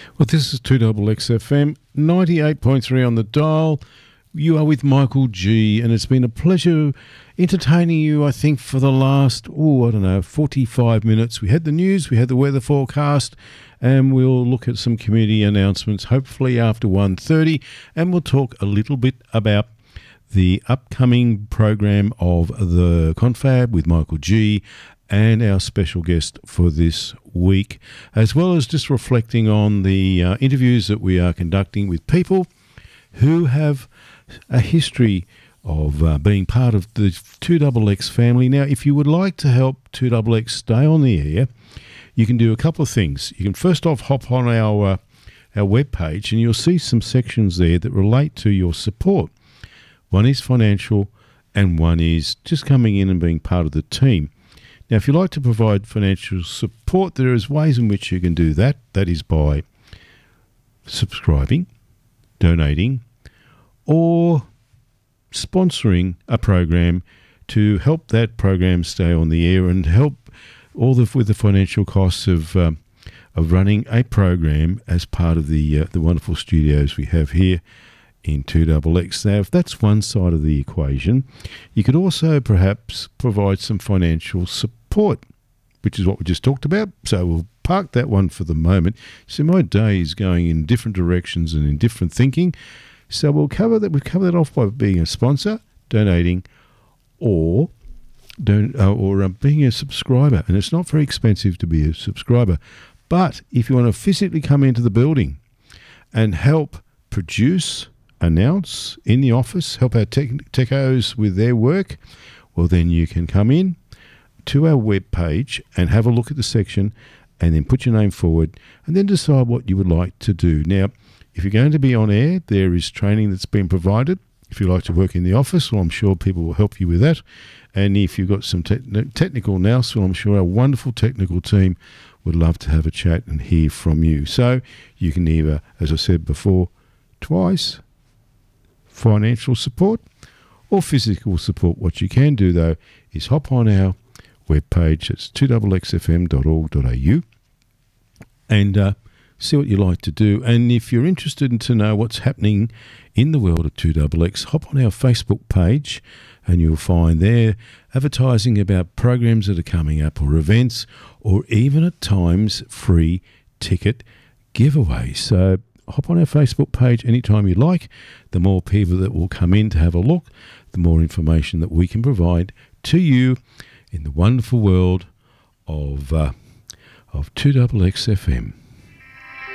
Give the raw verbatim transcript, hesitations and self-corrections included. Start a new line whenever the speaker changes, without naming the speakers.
Well, this is two X X F M, ninety-eight point three on the dial. You are with Michael G, and it's been a pleasure entertaining you, I think, for the last, oh, I don't know, forty-five minutes. We had the news, we had the weather forecast, and we'll look at some community announcements, hopefully after one thirty, and we'll talk a little bit about the upcoming program of the Confab with Michael G and our special guest for this week, as well as just reflecting on the uh, interviews that we are conducting with people who have a history of uh, being part of the two X X family. Now, if you would like to help two X X stay on the air, you can do a couple of things. You can first off hop on our, uh, our webpage, and you'll see some sections there that relate to your support. One is financial, and one is just coming in and being part of the team. Now, if you like to provide financial support, there is ways in which you can do that. That is by subscribing, donating, or sponsoring a program to help that program stay on the air and help all the with the financial costs of um, of running a program as part of the uh, the wonderful studios we have here in two X X. Now, if that's one side of the equation, you could also perhaps provide some financial support, which is what we just talked about. So we'll park that one for the moment. So my day is going in different directions and in different thinking. So we'll cover that. We've covered that off by being a sponsor, donating, or don't, uh, or uh, being a subscriber. And it's not very expensive to be a subscriber. But if you want to physically come into the building and help produce, announce in the office, help our tech, techos with their work, well, then you can come in to our webpage and have a look at the section and then put your name forward and then decide what you would like to do. Now, if you're going to be on air, there is training that's been provided. If you like to work in the office, well, I'm sure people will help you with that. And if you've got some te- technical nous, well, I'm sure our wonderful technical team would love to have a chat and hear from you. So you can either, as I said before, twice, financial support or physical support. What you can do, though, is hop on our webpage. It's two X X F M dot org dot A U and uh, see what you like to do. And if you're interested in to know what's happening in the world of two X X, hop on our Facebook page and you'll find there advertising about programs that are coming up or events or even at times free ticket giveaways. So hop on our Facebook page anytime you like. The more people that will come in to have a look, the more information that we can provide to you in the wonderful world of uh, of two X X F M.